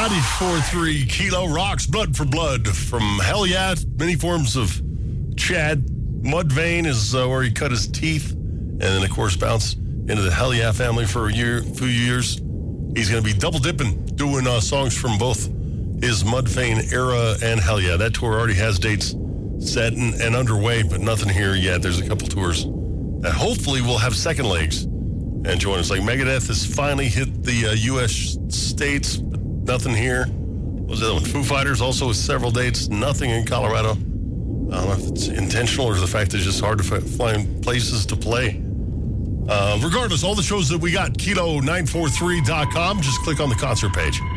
94.3 Kilo rocks Blood for Blood from Hell Yeah. Many forms of Chad. Mudvayne is where he cut his teeth. And then, of course, bounced into the Hell Yeah family for a few years. He's going to be double dipping, doing songs from both his Mudvayne era and Hell Yeah. That tour already has dates set and underway, but nothing here yet. There's a couple tours that hopefully will have second legs and join us. Like Megadeth has finally hit the U.S. states, but nothing here. What was the other one? Foo Fighters also with several dates, nothing in Colorado. I don't know if it's intentional or the fact that it's just hard to find places to play. Regardless, all the shows that we got, Kilo943.com. Just click on the concert page.